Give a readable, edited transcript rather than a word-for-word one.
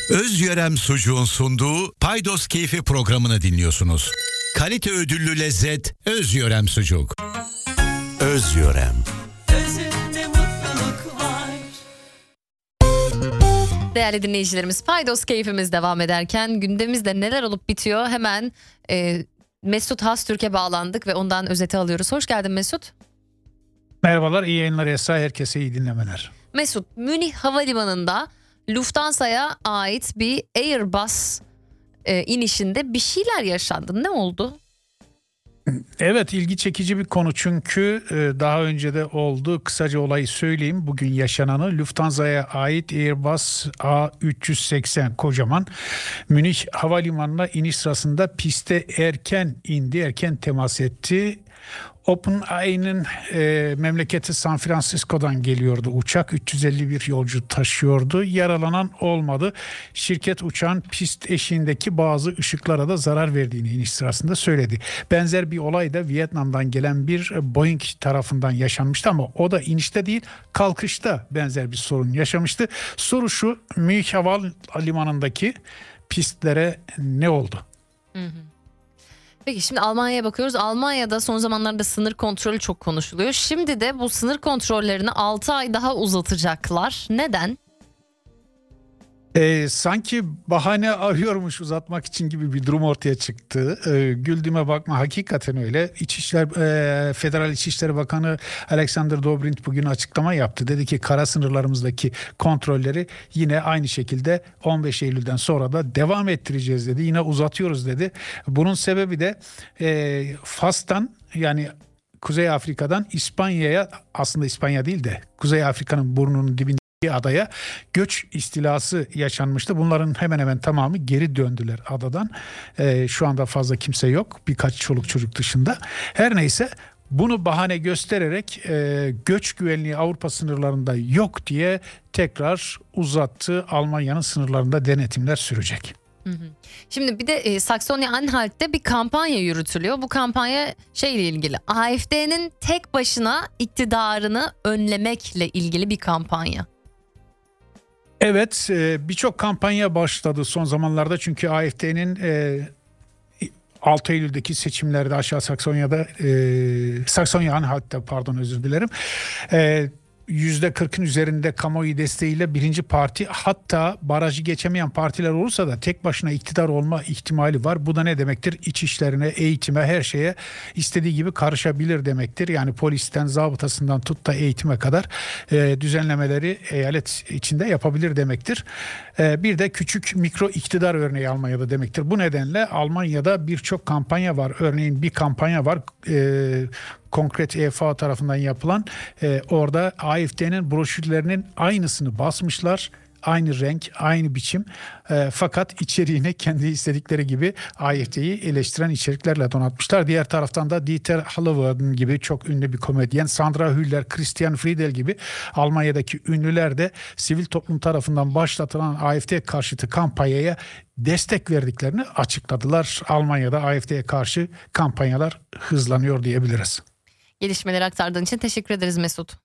Özyörem Sucuğun sunduğu Paydos Keyfi programını dinliyorsunuz. Kalite ödüllü lezzet Özyörem Sucuk. Özyörem. Özünde mutluluk var. Değerli dinleyicilerimiz, Paydos Keyfimiz devam ederken gündemimizde neler olup bitiyor hemen Mesut Hastürk'e bağlandık ve ondan özeti alıyoruz. Hoş geldin Mesut. Merhabalar, iyi yayınlar Esra, herkese iyi dinlemeler. Mesut, Münih Havalimanı'nda Lufthansa'ya ait bir Airbus inişinde bir şeyler yaşandı. Ne oldu? Evet, ilgi çekici bir konu çünkü daha önce de oldu. Kısaca olayı söyleyeyim. Bugün yaşananı Lufthansa'ya ait Airbus A380 kocaman Münih Havalimanı'na iniş sırasında piste erken indi, erken temas etti. OpenAI'nin memleketi San Francisco'dan geliyordu uçak. 351 yolcu taşıyordu. Yaralanan olmadı. Şirket uçağın pist eşiğindeki bazı ışıklara da zarar verdiğini iniş sırasında söyledi. Benzer bir olay da Vietnam'dan gelen bir Boeing tarafından yaşanmıştı ama o da inişte değil, kalkışta benzer bir sorun yaşamıştı. Soru şu: Münih Havalimanı'ndaki pistlere ne oldu? Peki şimdi Almanya'ya bakıyoruz. Almanya'da son zamanlarda sınır kontrolü çok konuşuluyor. Şimdi de bu sınır kontrollerini 6 ay daha uzatacaklar. Neden? Sanki bahane arıyormuş uzatmak için gibi bir durum ortaya çıktı. Güldüğüme bakma, hakikaten öyle. Federal İçişleri Bakanı Alexander Dobrindt bugün açıklama yaptı. Dedi ki kara sınırlarımızdaki kontrolleri yine aynı şekilde 15 Eylül'den sonra da devam ettireceğiz dedi. Yine uzatıyoruz dedi. Bunun sebebi de Fas'tan, yani Kuzey Afrika'dan İspanya'ya, aslında İspanya değil de Kuzey Afrika'nın burnunun dibinde adaya göç istilası yaşanmıştı. Bunların hemen hemen tamamı geri döndüler adadan. Şu anda fazla kimse yok. Birkaç çoluk çocuk dışında. Her neyse, bunu bahane göstererek göç güvenliği Avrupa sınırlarında yok diye tekrar uzattı. Almanya'nın sınırlarında denetimler sürecek. Şimdi bir de Saksony-Anhalt'te bir kampanya yürütülüyor. Bu kampanya şeyle ilgili, AfD'nin tek başına iktidarını önlemekle ilgili bir kampanya. Evet, birçok kampanya başladı son zamanlarda çünkü AfD'nin 6 Eylül'deki seçimlerde aşağı Saksonya'da, Saksony-Anhalt'ta özür dilerim, %40'ın üzerinde kamuoyu desteğiyle birinci parti, hatta barajı geçemeyen partiler olursa da tek başına iktidar olma ihtimali var. Bu da ne demektir? İç işlerine, eğitime, her şeye istediği gibi karışabilir demektir. Yani polisten, zabıtasından tut da eğitime kadar düzenlemeleri eyalet içinde yapabilir demektir. Bir de küçük mikro iktidar örneği Almanya'da demektir. Bu nedenle Almanya'da birçok kampanya var. Örneğin bir kampanya var, Konkret EFA tarafından yapılan, orada AfD'nin broşürlerinin aynısını basmışlar. Aynı renk, aynı biçim, fakat içeriğine kendi istedikleri gibi AfD'yi eleştiren içeriklerle donatmışlar. Diğer taraftan da Dieter Hallervorden gibi çok ünlü bir komedyen, Sandra Hüller, Christian Friedel gibi Almanya'daki ünlüler de sivil toplum tarafından başlatılan AfD karşıtı kampanyaya destek verdiklerini açıkladılar. Almanya'da AfD'ye karşı kampanyalar hızlanıyor diyebiliriz. Gelişmeleri aktardığın için teşekkür ederiz Mesut.